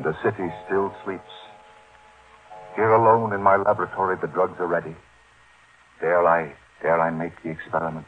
the city still sleeps. Here alone in my laboratory, the drugs are ready. Dare I make the experiment?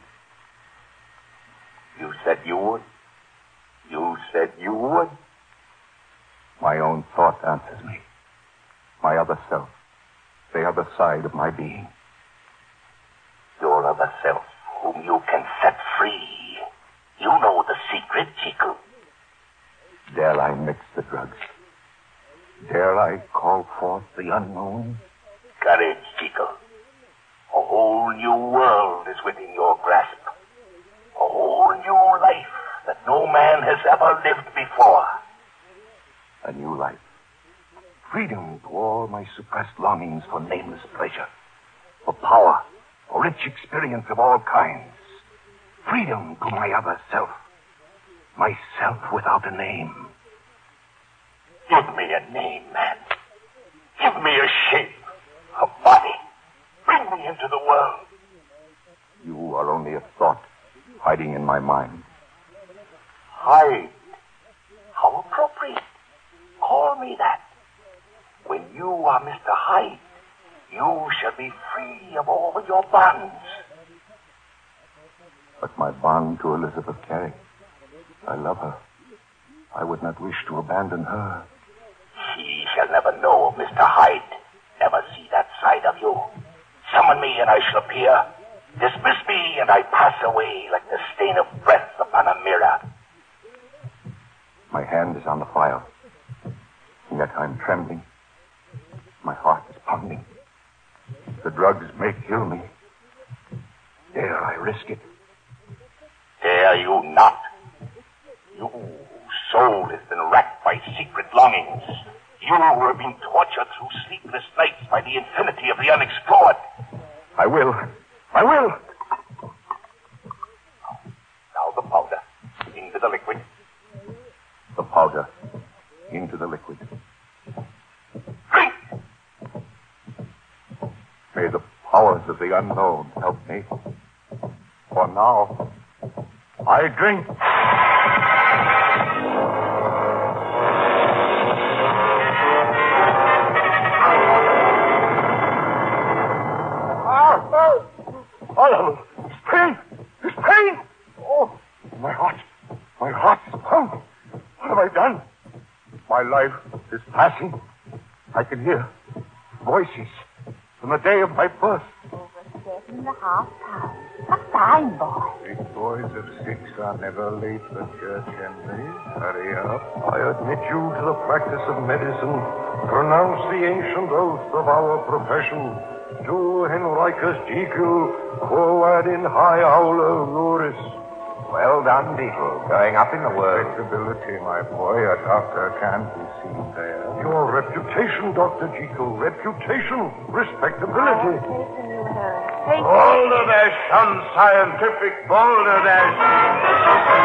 You said you would? You said you would? My own thought answers me. My other self. The other side of my being. Your other self, whom you can set free. You know the secret, Jekyll. Dare I mix the drugs? Dare I call forth the unknown? Courage, Jekyll. A whole new world is within your grasp. A whole new life that no man has ever lived before. A new life. Freedom to all my suppressed longings for nameless pleasure, for power, for rich experience of all kinds. Freedom to my other self. Myself without a name. Give me a name, man. Give me a shape, a body. Bring me into the world. You are only a thought hiding in my mind. Hide? How appropriate. Call me that. When you are Mr. Hyde, you shall be free of all your bonds. But my bond to Elizabeth Carey, I love her. I would not wish to abandon her. She shall never know of Mr. Hyde, never see that side of you. Summon me and I shall appear. Dismiss me and I pass away like the stain of breath upon a mirror. My hand is on the file, and yet I'm trembling. My heart is pounding. The drugs may kill me. Dare I risk it? Dare you not? You, whose soul has been racked by secret longings. You who have been tortured through sleepless nights by the infinity of the unexplored. I will. I will. Now the powder. Into the liquid. The powder. Into the liquid. Drink! May the powers of the unknown help me. For now, I drink. It's pain! It's pain! Oh, my heart is pounding. What have I done? My life is passing. I can hear voices from the day of my birth. Over 7.5 pounds. A fine boy. Big boys of 6 are never late for church, Henry. Hurry up. I admit you to the practice of medicine. Pronounce the ancient oath of our profession. To Henricus Jekyll, quoad in high aula ruris. Well done, Beetle. Going up in the world. Respectability, my boy. A doctor can't be seen there. Your reputation, Dr. Jekyll. Reputation. Respectability. Hasten you, Harry. Hasten. Balderdash, unscientific balderdash.